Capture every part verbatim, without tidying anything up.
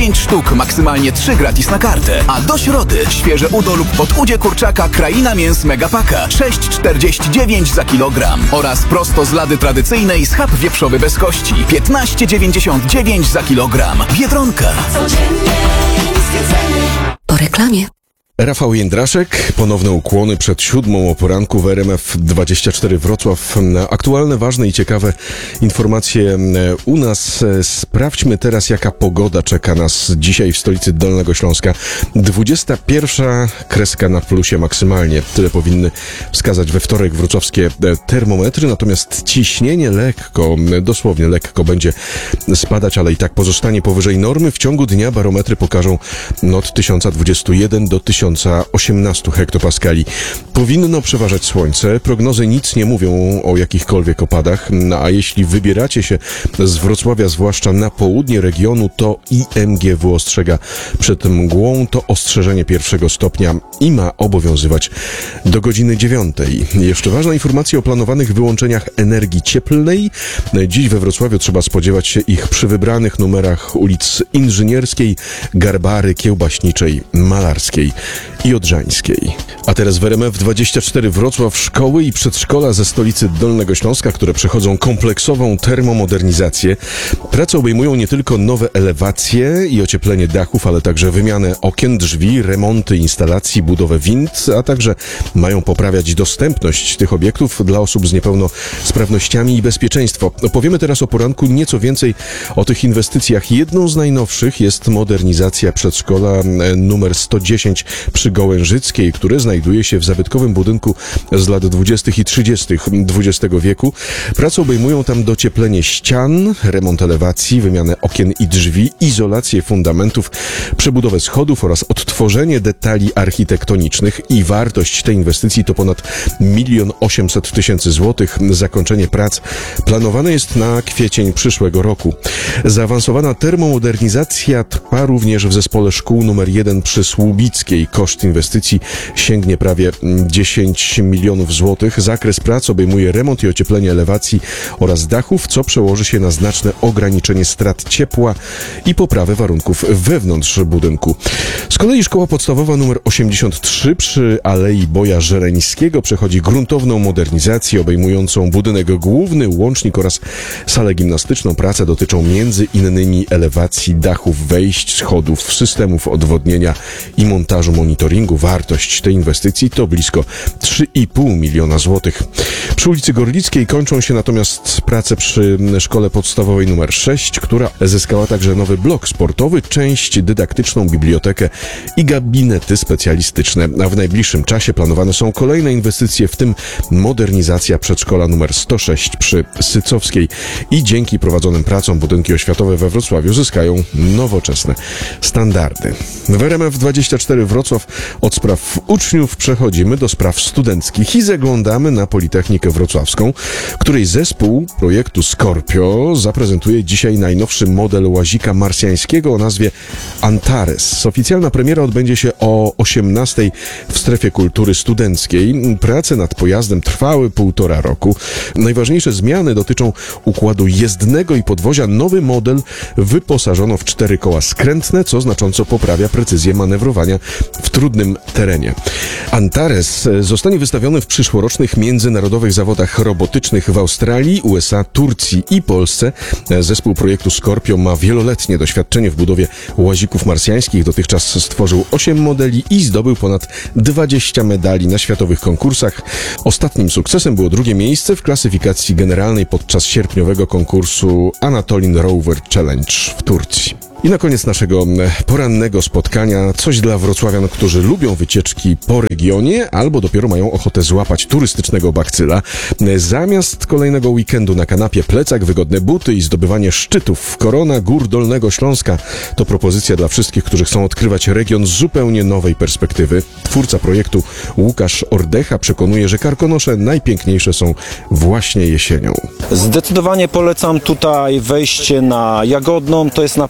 dziewięć sztuk, maksymalnie trzy gratis na kartę. A do środy świeże udo lub podudzie kurczaka Kraina Mięs Megapaka sześć czterdzieści dziewięć za kilogram oraz prosto z lady tradycyjnej schab wieprzowy bez kości piętnaście dziewięćdziesiąt dziewięć za kilogram. Biedronka. Codziennie niskie ceny. Po reklamie. Rafał Jędraszek, ponowne ukłony przed siódmą o poranku w R M F dwadzieścia cztery Wrocław. Aktualne, ważne i ciekawe informacje u nas. Sprawdźmy teraz, jaka pogoda czeka nas dzisiaj w stolicy Dolnego Śląska. dwudziesta pierwsza kreska na plusie maksymalnie. Tyle powinny wskazać we wtorek wrocławskie termometry, natomiast ciśnienie lekko, dosłownie lekko będzie spadać, ale i tak pozostanie powyżej normy. W ciągu dnia barometry pokażą od tysiąc dwadzieścia jeden do tysiąc osiemnaście hektopaskali. Powinno przeważać słońce. Prognozy nic nie mówią o jakichkolwiek opadach, no, a jeśli wybieracie się z Wrocławia, zwłaszcza na południe regionu, to I M G W ostrzega przed mgłą. To ostrzeżenie pierwszego stopnia i ma obowiązywać do godziny dziewiątej. Jeszcze ważna informacja o planowanych wyłączeniach energii cieplnej. Dziś we Wrocławiu trzeba spodziewać się ich przy wybranych numerach ulic Inżynierskiej, Garbary, Kiełbaśniczej, Malarskiej i Odrzańskiej. A teraz w R M F dwadzieścia cztery Wrocław. Szkoły i przedszkola ze stolicy Dolnego Śląska, które przechodzą kompleksową termomodernizację. Prace obejmują nie tylko nowe elewacje i ocieplenie dachów, ale także wymianę okien, drzwi, remonty instalacji, budowę wind, a także mają poprawiać dostępność tych obiektów dla osób z niepełnosprawnościami i bezpieczeństwo. Powiemy teraz o poranku nieco więcej o tych inwestycjach. Jedną z najnowszych jest modernizacja przedszkola numer sto dziesięć przy Gołężyckiej, które znajduje się w zabytkowym budynku z lat dwudziestych i trzydziestych dwudziestego wieku. Prace obejmują tam docieplenie ścian, remont elewacji, wymianę okien i drzwi, izolację fundamentów, przebudowę schodów oraz odtworzenie detali architektonicznych i wartość tej inwestycji to ponad milion osiemset tysięcy złotych. Zakończenie prac planowane jest na kwiecień przyszłego roku. Zaawansowana termomodernizacja trwa również w zespole szkół numer jeden przy Słubickiej. Koszt inwestycji sięgnie prawie dziesięć milionów złotych. Zakres prac obejmuje remont i ocieplenie elewacji oraz dachów, co przełoży się na znaczne ograniczenie strat ciepła i poprawę warunków wewnątrz budynku. Z kolei szkoła podstawowa numer osiemdziesiąt trzy przy Alei Boja Żereńskiego przechodzi gruntowną modernizację obejmującą budynek główny, łącznik oraz salę gimnastyczną. Prace dotyczą między innymi elewacji dachów, wejść, schodów, systemów odwodnienia i montażu monitoringu. Wartość tej inwestycji to blisko trzy i pół miliona złotych. Przy ulicy Gorlickiej kończą się natomiast prace przy szkole podstawowej numer sześć, która zyskała także nowy blok sportowy, część dydaktyczną, bibliotekę i gabinety specjalistyczne. A w najbliższym czasie planowane są kolejne inwestycje, w tym modernizacja przedszkola numer sto sześć przy Sycowskiej. I dzięki prowadzonym pracom budynki oświatowe we Wrocławiu zyskają nowoczesne standardy. W R M F dwadzieścia cztery Wrocław od spraw uczniów przechodzimy do spraw studenckich i zaglądamy na Politechnikę Wrocławską, której zespół projektu Scorpio zaprezentuje dzisiaj najnowszy model łazika marsjańskiego o nazwie Antares. Oficjalna premiera odbędzie się o osiemnastej w strefie kultury studenckiej. Prace nad pojazdem trwały półtora roku. Najważniejsze zmiany dotyczą układu jezdnego i podwozia. Nowy model wyposażono w cztery koła skrętne, co znacząco poprawia precyzję manewrowania w trudnym terenie. Antares zostanie wystawiony w przyszłorocznych międzynarodowych zawodach robotycznych w Australii, U S A, Turcji i Polsce. Zespół projektu Scorpio ma wieloletnie doświadczenie w budowie łazików marsjańskich. Dotychczas stworzył osiem modeli i zdobył ponad dwadzieścia medali na światowych konkursach. Ostatnim sukcesem było drugie miejsce w klasyfikacji generalnej podczas sierpniowego konkursu Anatolin Rover Challenge w Turcji. I na koniec naszego porannego spotkania coś dla wrocławian, którzy lubią wycieczki po regionie albo dopiero mają ochotę złapać turystycznego bakcyla. Zamiast kolejnego weekendu na kanapie, plecak, wygodne buty i zdobywanie szczytów Korona Gór Dolnego Śląska to propozycja dla wszystkich, którzy chcą odkrywać region z zupełnie nowej perspektywy. Twórca projektu Łukasz Ordecha przekonuje, że Karkonosze najpiękniejsze są właśnie jesienią. Zdecydowanie polecam tutaj wejście na Jagodną. To jest naprawdę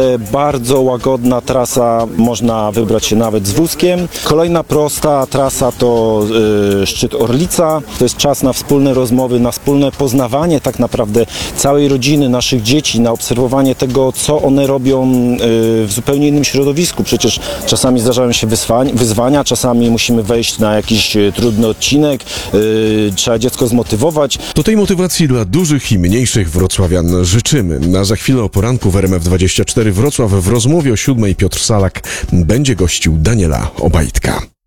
naprawdę bardzo łagodna trasa, można wybrać się nawet z wózkiem. Kolejna prosta trasa to y, szczyt Orlica. To jest czas na wspólne rozmowy, na wspólne poznawanie tak naprawdę całej rodziny, naszych dzieci, na obserwowanie tego, co one robią y, w zupełnie innym środowisku. Przecież czasami zdarzają się wyzwań, wyzwania, czasami musimy wejść na jakiś y, trudny odcinek, y, trzeba dziecko zmotywować. To tej motywacji dla dużych i mniejszych wrocławian życzymy. A za chwilę o poranku w R M F dwadzieścia cztery Wrocław w rozmowie o siódmej Piotr Salak będzie gościł Daniela Obajtka.